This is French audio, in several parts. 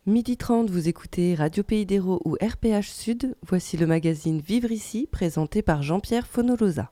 Midi 30, vous écoutez Radio Pays d'Hérault ou RPH Sud. Voici le magazine Vivre ici, présenté par Jean-Pierre Fonolosa.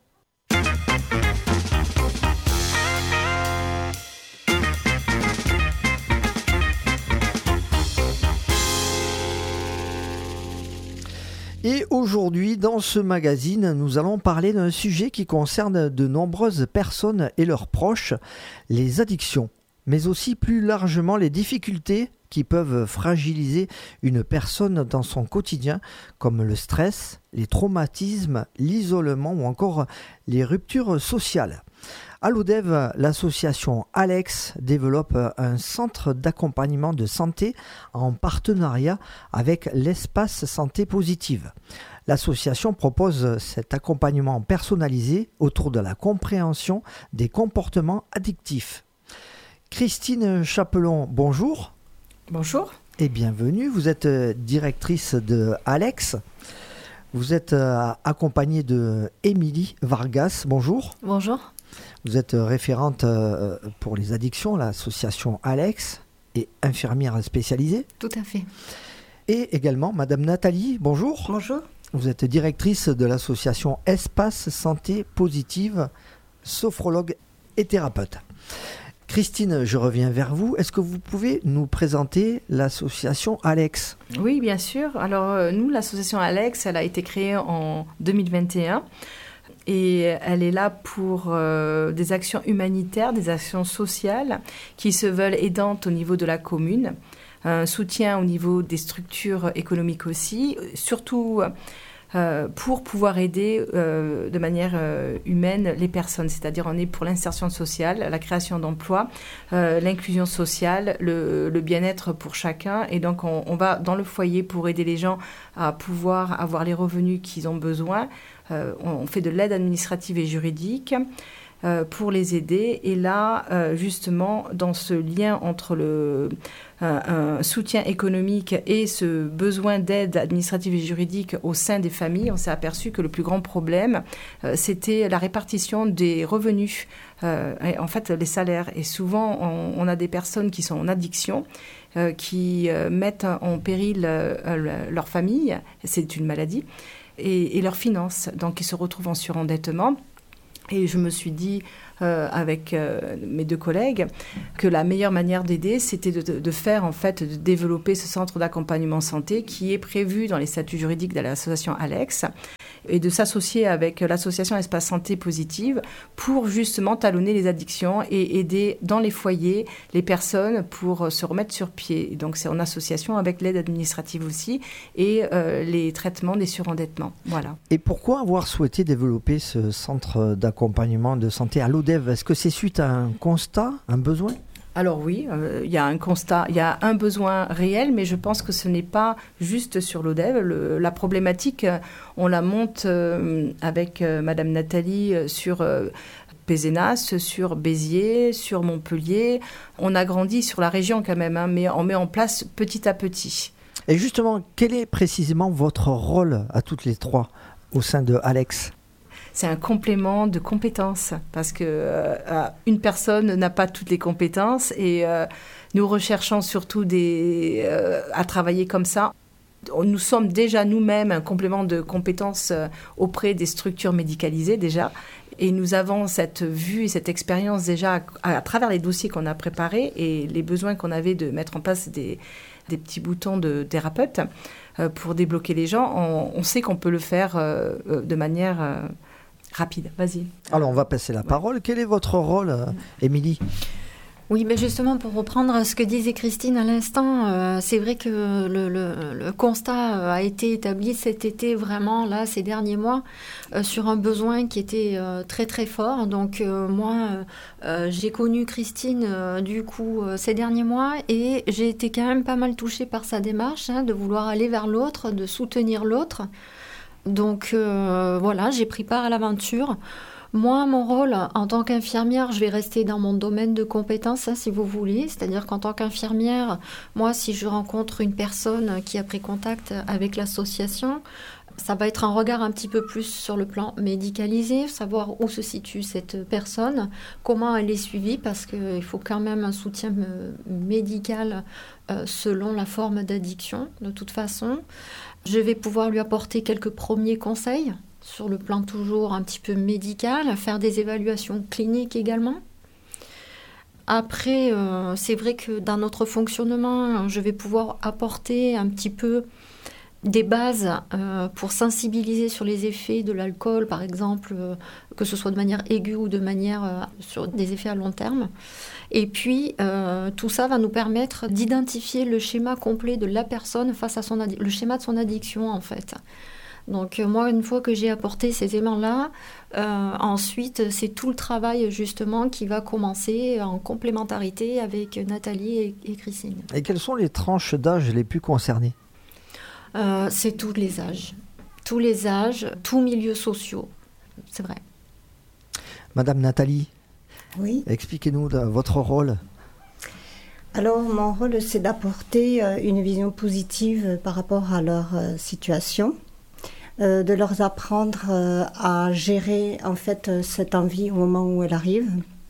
Et aujourd'hui, dans ce magazine, nous allons parler d'un sujet qui concerne de nombreuses personnes et leurs proches, les addictions, mais aussi plus largement les difficultés qui peuvent fragiliser une personne dans son quotidien, comme le stress, les traumatismes, l'isolement ou encore les ruptures sociales. À l'ODEV, l'association Alex développe un centre d'accompagnement de santé en partenariat avec l'Espace Santé Positive. L'association propose cet accompagnement personnalisé autour de la compréhension des comportements addictifs. Christine Chapelon, bonjour. Bonjour. Et bienvenue. Vous êtes directrice de Alex. Vous êtes accompagnée de Émilie Vargas. Bonjour. Bonjour. Vous êtes référente pour les addictions, l'association Alex, et infirmière spécialisée. Tout à fait. Et également Madame Nathalie, bonjour. Bonjour. Vous êtes directrice de l'association Espace Santé Positive, sophrologue et thérapeute. Christine, je reviens vers vous. Est-ce que vous pouvez nous présenter l'association Alex ? Oui, bien sûr. Alors, nous, l'association Alex, elle a été créée en 2021. Et elle est là pour des actions humanitaires, des actions sociales qui se veulent aidantes au niveau de la commune, un soutien au niveau des structures économiques aussi, surtout pour pouvoir aider de manière humaine les personnes. C'est-à-dire on est pour l'insertion sociale, la création d'emplois, l'inclusion sociale, le bien-être pour chacun. Et donc on va dans le foyer pour aider les gens à pouvoir avoir les revenus qu'ils ont besoin. On fait de l'aide administrative et juridique pour les aider. Et là, justement, dans ce lien entre un soutien économique et ce besoin d'aide administrative et juridique au sein des familles, on s'est aperçu que le plus grand problème, c'était la répartition des revenus, en fait, les salaires. Et souvent, on a des personnes qui sont en addiction, qui mettent en péril leur famille, c'est une maladie, et leurs finances. Donc, ils se retrouvent en surendettement. Et je me suis dit, avec mes deux collègues, que la meilleure manière d'aider, c'était de faire, en fait, de développer ce centre d'accompagnement santé qui est prévu dans les statuts juridiques de l'association Alex, et de s'associer avec l'association Espace Santé Positive pour justement talonner les addictions et aider dans les foyers les personnes pour se remettre sur pied. Et donc c'est en association avec l'aide administrative aussi et les traitements des surendettements. Voilà. Et pourquoi avoir souhaité développer ce centre d'accompagnement de santé à l'ODEV ? Est-ce que c'est suite à un constat, un besoin ? Alors oui, il y a un constat, il y a un besoin réel, mais je pense que ce n'est pas juste sur l'ODEV. La problématique, on la monte avec Madame Nathalie sur Pézenas, sur Béziers, sur Montpellier. On a grandi sur la région quand même, mais on met en place petit à petit. Et justement, quel est précisément votre rôle à toutes les trois au sein de Alex ? C'est un complément de compétences parce que une personne n'a pas toutes les compétences et nous recherchons surtout à travailler comme ça. Nous sommes déjà nous-mêmes un complément de compétences auprès des structures médicalisées déjà et nous avons cette vue et cette expérience déjà à travers les dossiers qu'on a préparés et les besoins qu'on avait de mettre en place des petits boutons de thérapeute pour débloquer les gens. On sait qu'on peut le faire de manière rapide. Vas-y. Alors, on va passer la parole. Quel est votre rôle, Émilie ? Oui, mais justement, pour reprendre ce que disait Christine à l'instant, c'est vrai que le constat a été établi cet été, vraiment, là, ces derniers mois, sur un besoin qui était très, très fort. Donc, moi, j'ai connu Christine, du coup, ces derniers mois, et j'ai été quand même pas mal touchée par sa démarche, de vouloir aller vers l'autre, de soutenir l'autre. Donc, voilà, j'ai pris part à l'aventure. Moi, mon rôle, en tant qu'infirmière, je vais rester dans mon domaine de compétences, si vous voulez. C'est-à-dire qu'en tant qu'infirmière, moi, si je rencontre une personne qui a pris contact avec l'association, Ça va être un regard un petit peu plus sur le plan médicalisé, savoir où se situe cette personne, comment elle est suivie, parce qu'il faut quand même un soutien médical selon la forme d'addiction, de toute façon. Je vais pouvoir lui apporter quelques premiers conseils sur le plan toujours un petit peu médical, faire des évaluations cliniques également. Après, c'est vrai que dans notre fonctionnement, je vais pouvoir apporter un petit peu des bases pour sensibiliser sur les effets de l'alcool, par exemple, que ce soit de manière aiguë ou de manière sur des effets à long terme. Et puis, tout ça va nous permettre d'identifier le schéma complet de la personne face à le schéma de son addiction, en fait. Donc, moi, une fois que j'ai apporté ces éléments-là, ensuite, c'est tout le travail, justement, qui va commencer en complémentarité avec Nathalie et Christine. Et quelles sont les tranches d'âge les plus concernées ? C'est tous les âges, tous milieux sociaux, c'est vrai. Madame Nathalie, oui. Expliquez-nous votre rôle. Alors, mon rôle, c'est d'apporter une vision positive par rapport à leur situation, de leur apprendre à gérer en fait cette envie au moment où elle arrive,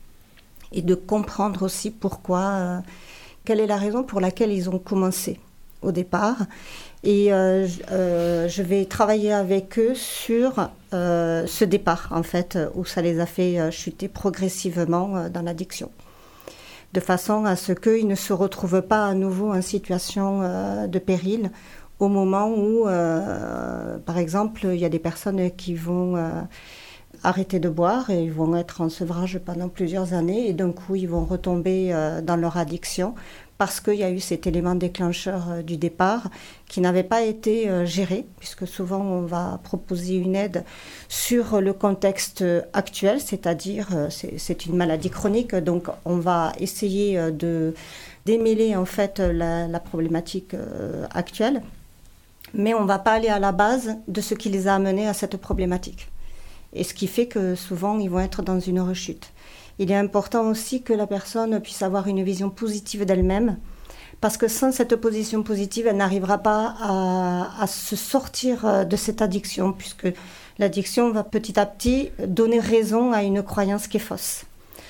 et de comprendre aussi pourquoi, quelle est la raison pour laquelle ils ont commencé au départ. Et je vais travailler avec eux sur ce départ, en fait, où ça les a fait chuter progressivement dans l'addiction. De façon à ce qu'ils ne se retrouvent pas à nouveau en situation de péril au moment où, par exemple, il y a des personnes qui vont arrêter de boire et ils vont être en sevrage pendant plusieurs années et d'un coup, ils vont retomber dans leur addiction parce qu'il y a eu cet élément déclencheur du départ qui n'avait pas été géré, puisque souvent on va proposer une aide sur le contexte actuel, c'est-à-dire c'est une maladie chronique, donc on va essayer de démêler en fait la problématique actuelle, mais on ne va pas aller à la base de ce qui les a amenés à cette problématique. Et ce qui fait que souvent ils vont être dans une rechute. Il est important aussi que la personne puisse avoir une vision positive d'elle-même, parce que sans cette position positive, elle n'arrivera pas à se sortir de cette addiction, puisque l'addiction va petit à petit donner raison à une croyance qui est fausse.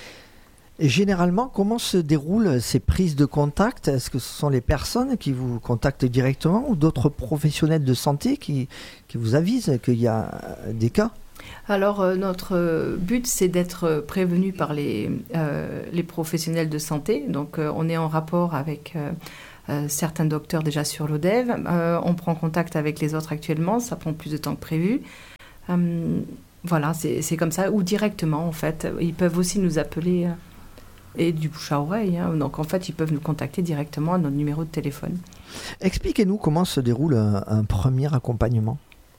Et généralement, comment se déroulent ces prises de contact ? Est-ce que ce sont les personnes qui vous contactent directement ou d'autres professionnels de santé qui vous avisent qu'il y a des cas ? Alors, notre but, c'est d'être prévenu par les professionnels de santé. Donc, on est en rapport avec certains docteurs déjà sur l'ODEV. On prend contact avec les autres actuellement. Ça prend plus de temps que prévu. Voilà, c'est comme ça. Ou directement, en fait. Ils peuvent aussi nous appeler et du bouche à oreille. Hein. Donc, en fait, ils peuvent nous contacter directement à notre numéro de téléphone. Expliquez-nous comment se déroule un premier accompagnement.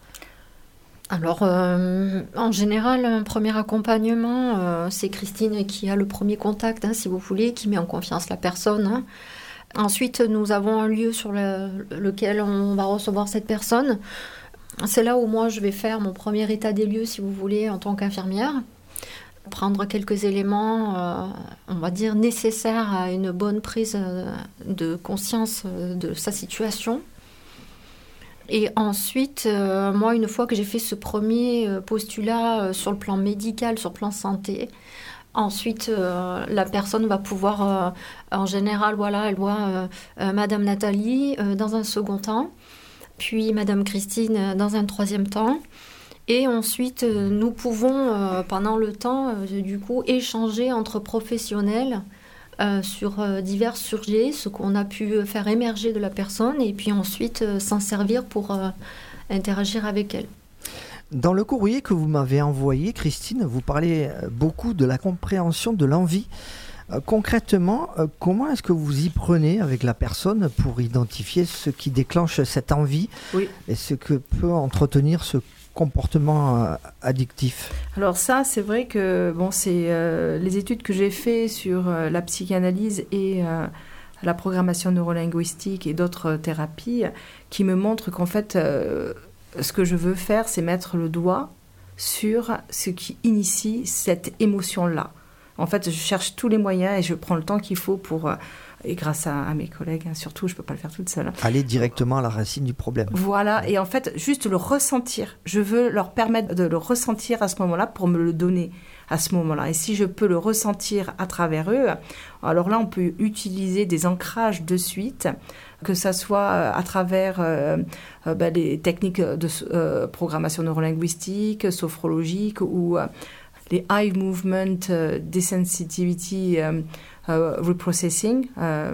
Alors, en général, un premier accompagnement, c'est Christine qui a le premier contact, si vous voulez, qui met en confiance la personne. Hein. Ensuite, nous avons un lieu sur lequel on va recevoir cette personne. C'est là où moi, je vais faire mon premier état des lieux, si vous voulez, en tant qu'infirmière. Prendre quelques éléments, on va dire, nécessaires à une bonne prise de conscience de sa situation. Et ensuite, moi, une fois que j'ai fait ce premier postulat sur le plan médical, sur le plan santé, ensuite, la personne va pouvoir, en général, voilà, elle voit Madame Nathalie dans un second temps, puis Madame Christine dans un troisième temps. Et ensuite, nous pouvons, pendant le temps, du coup, échanger entre professionnels sur divers sujets, ce qu'on a pu faire émerger de la personne et puis ensuite s'en servir pour interagir avec elle. Dans le courrier que vous m'avez envoyé, Christine, vous parlez beaucoup de la compréhension de l'envie. Concrètement, comment est-ce que vous y prenez avec la personne pour identifier ce qui déclenche cette envie et ce que peut entretenir ce comportement addictif? Alors ça, c'est vrai que c'est les études que j'ai faites sur la psychanalyse et la programmation neurolinguistique et d'autres thérapies qui me montrent qu'en fait, ce que je veux faire, c'est mettre le doigt sur ce qui initie cette émotion-là. En fait, je cherche tous les moyens et je prends le temps qu'il faut pour et grâce à mes collègues, surtout, je ne peux pas le faire toute seule. Aller directement à la racine du problème. Voilà, et en fait, juste le ressentir. Je veux leur permettre de le ressentir à ce moment-là pour me le donner à ce moment-là. Et si je peux le ressentir à travers eux, alors là, on peut utiliser des ancrages de suite, que ça soit à travers les techniques de programmation neurolinguistique, sophrologique ou les Eye Movement Desensitivity Reprocessing,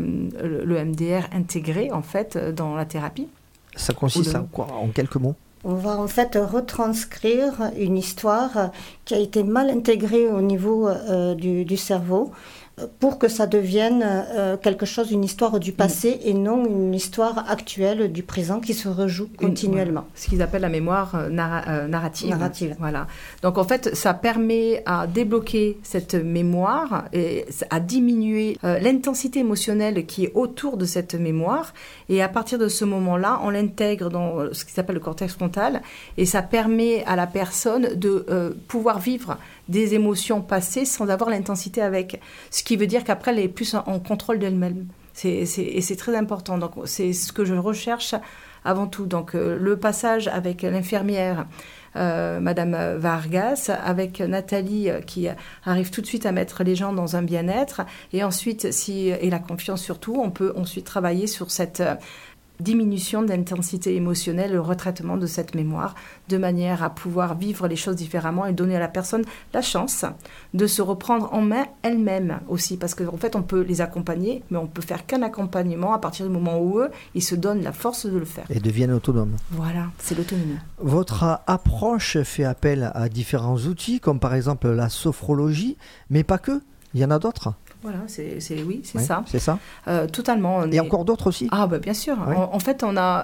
le MDR intégré en fait dans la thérapie. Ça consiste en quoi, en quelques mots ? On va en fait retranscrire une histoire qui a été mal intégrée au niveau du cerveau pour que ça devienne quelque chose, une histoire du passé et non une histoire actuelle du présent qui se rejoue continuellement. Ce qu'ils appellent la mémoire narrative. Voilà. Donc en fait, ça permet à débloquer cette mémoire et à diminuer l'intensité émotionnelle qui est autour de cette mémoire. Et à partir de ce moment-là, on l'intègre dans ce qui s'appelle le cortex frontal et ça permet à la personne de pouvoir vivre des émotions passées sans avoir l'intensité avec. Ce qui veut dire qu'après, elle est plus en contrôle d'elle-même. Et c'est très important. Donc, c'est ce que je recherche avant tout. Donc, le passage avec l'infirmière, Madame Vargas, avec Nathalie qui arrive tout de suite à mettre les gens dans un bien-être. Et ensuite, et la confiance surtout, on peut ensuite travailler sur cette diminution d'intensité émotionnelle, le retraitement de cette mémoire, de manière à pouvoir vivre les choses différemment et donner à la personne la chance de se reprendre en main elle-même aussi. Parce qu'en fait, on peut les accompagner, mais on peut faire qu'un accompagnement à partir du moment où eux, ils se donnent la force de le faire. Et deviennent autonomes. Voilà, c'est l'autonomie. Votre approche fait appel à différents outils, comme par exemple la sophrologie, mais pas que. Il y en a d'autres. Voilà, c'est ça. C'est ça. Totalement. Et encore d'autres aussi. Ah, bah, bien sûr. Ouais. En fait, on a,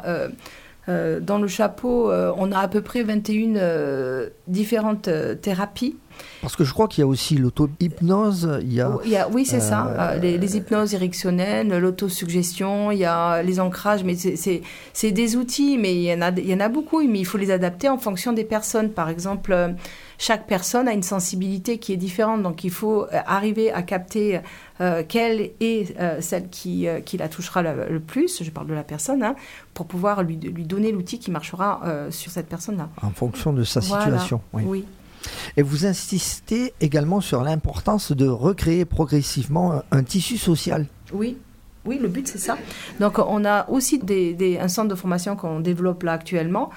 dans le chapeau, on a à peu près 21 différentes thérapies. Parce que je crois qu'il y a aussi l'auto-hypnose. Oui, c'est ça. Les hypnoses érectionnelles, l'autosuggestion, il y a les ancrages. Mais c'est des outils, mais il y en a beaucoup. Mais il faut les adapter en fonction des personnes. Par exemple, chaque personne a une sensibilité qui est différente. Donc, il faut arriver à capter quelle est celle qui la touchera le plus. Je parle de la personne, pour pouvoir lui donner l'outil qui marchera sur cette personne-là. En fonction de sa situation. Voilà. Oui. Et vous insistez également sur l'importance de recréer progressivement un tissu social. Oui, le but c'est ça. Donc on a aussi un centre de formation qu'on développe là actuellement,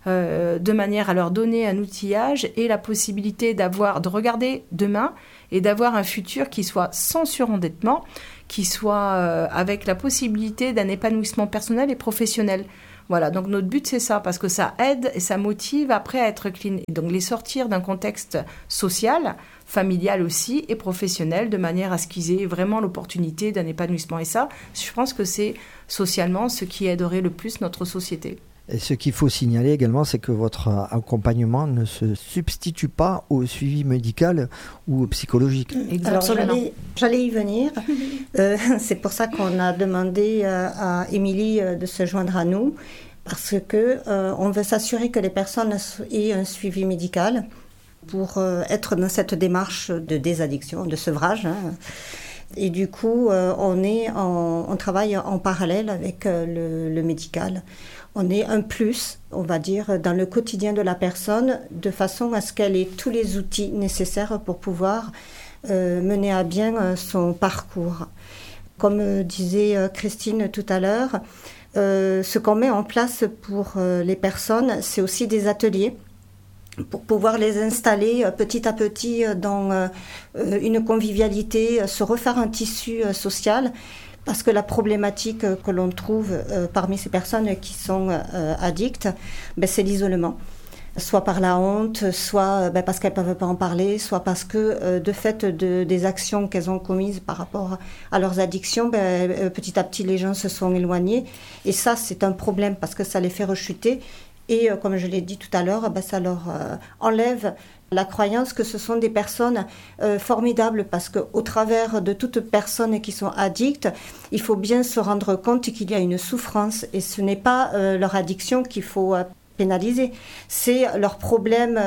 de manière à leur donner un outillage et la possibilité de regarder demain et d'avoir un futur qui soit sans surendettement, qui soit avec la possibilité d'un épanouissement personnel et professionnel. Voilà, donc notre but c'est ça, parce que ça aide et ça motive après à être clean. Et donc les sortir d'un contexte social, familial aussi et professionnel, de manière à ce qu'ils aient vraiment l'opportunité d'un épanouissement. Et ça, je pense que c'est socialement ce qui aiderait le plus notre société. Et ce qu'il faut signaler également, c'est que votre accompagnement ne se substitue pas au suivi médical ou psychologique. Alors j'allais y venir. C'est pour ça qu'on a demandé à Émilie de se joindre à nous, parce que on veut s'assurer que les personnes aient un suivi médical pour être dans cette démarche de désaddiction, de sevrage. Et du coup, on travaille en parallèle avec le médical. On est un plus, on va dire, dans le quotidien de la personne, de façon à ce qu'elle ait tous les outils nécessaires pour pouvoir mener à bien son parcours. Comme disait Christine tout à l'heure, ce qu'on met en place pour les personnes, c'est aussi des ateliers pour pouvoir les installer petit à petit dans une convivialité, se refaire un tissu social. Parce que la problématique que l'on trouve parmi ces personnes qui sont addictes, c'est l'isolement. Soit par la honte, soit parce qu'elles ne peuvent pas en parler, soit parce que de fait des actions qu'elles ont commises par rapport à leurs addictions, petit à petit les gens se sont éloignés. Et ça, c'est un problème parce que ça les fait rechuter. Et comme je l'ai dit tout à l'heure, ça leur enlève la croyance que ce sont des personnes formidables, parce qu'au travers de toutes personnes qui sont addictes, il faut bien se rendre compte qu'il y a une souffrance et ce n'est pas leur addiction qu'il faut pénaliser, c'est leur problème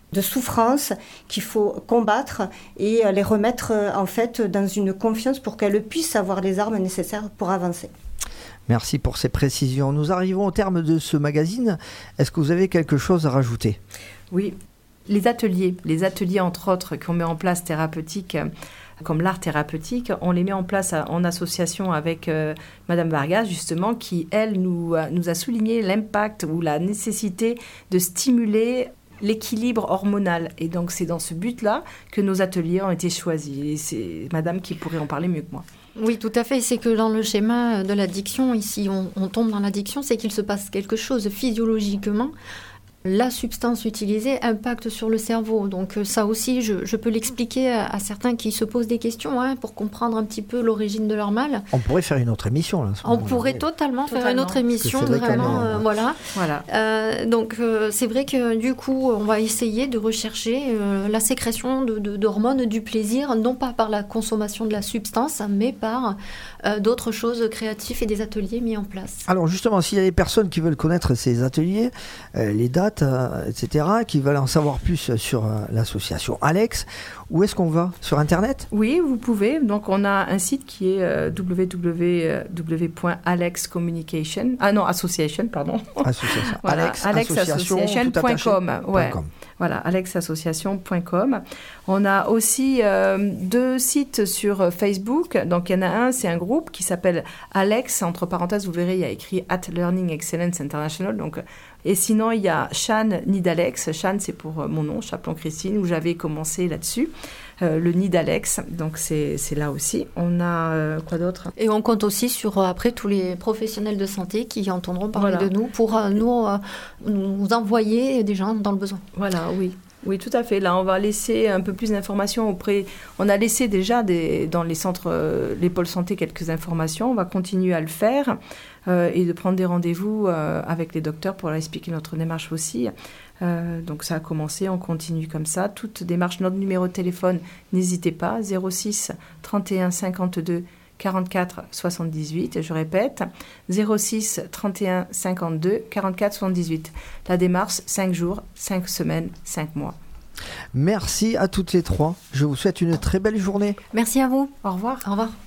de souffrance qu'il faut combattre et les remettre en fait dans une confiance pour qu'elles puissent avoir les armes nécessaires pour avancer. Merci pour ces précisions. Nous arrivons au terme de ce magazine. Est-ce que vous avez quelque chose à rajouter ? Oui, les ateliers entre autres qu'on met en place thérapeutiques, comme l'art thérapeutique, on les met en place en association avec Madame Vargas, justement, qui, elle, nous a souligné l'impact ou la nécessité de stimuler l'équilibre hormonal. Et donc, c'est dans ce but-là que nos ateliers ont été choisis. Et c'est Madame qui pourrait en parler mieux que moi. Oui, tout à fait. C'est que dans le schéma de l'addiction, ici, on tombe dans l'addiction, c'est qu'il se passe quelque chose physiologiquement. La substance utilisée impacte sur le cerveau. Donc ça aussi, je peux l'expliquer à certains qui se posent des questions pour comprendre un petit peu l'origine de leur mal. On pourrait faire une autre émission là. On pourrait totalement faire une autre émission, vraiment. Voilà. Donc c'est vrai que du coup, on va essayer de rechercher la sécrétion d'hormones du plaisir, non pas par la consommation de la substance, mais par d'autres choses créatives et des ateliers mis en place. Alors justement, s'il y a des personnes qui veulent connaître ces ateliers, les dates, etc., qui veulent en savoir plus sur l'association Alex, où est-ce qu'on va ? Sur Internet ? Oui, vous pouvez. Donc, on a un site qui est www.alexcommunication. Association, pardon. Association. Voilà, alexassociation.com. Ouais. .com. Voilà, alexassociation.com. On a aussi 2 sites sur Facebook. Donc, il y en a un, c'est un groupe qui s'appelle Alex. Entre parenthèses, vous verrez, il y a écrit At Learning Excellence International. Donc, et sinon, il y a Shan Nid-Alex. Shan, c'est pour mon nom, Chaplon Christine, où j'avais commencé là-dessus. Le Nid-Alex, donc c'est là aussi. On a quoi d'autre ? Et on compte aussi sur, après, tous les professionnels de santé qui entendront parler de nous pour nous envoyer des gens dans le besoin. Voilà, oui. Oui, tout à fait. Là, on va laisser un peu plus d'informations auprès... On a laissé déjà dans les centres, les pôles santé, quelques informations. On va continuer à le faire et de prendre des rendez-vous avec les docteurs pour leur expliquer notre démarche aussi. Donc, ça a commencé, on continue comme ça. Toute démarche, notre numéro de téléphone, n'hésitez pas, 06 31 52 44 78, je répète, 06 31 52 44 78. La démarche, 5 jours, 5 semaines, 5 mois. Merci à toutes les trois. Je vous souhaite une très belle journée. Merci à vous. Au revoir. Au revoir.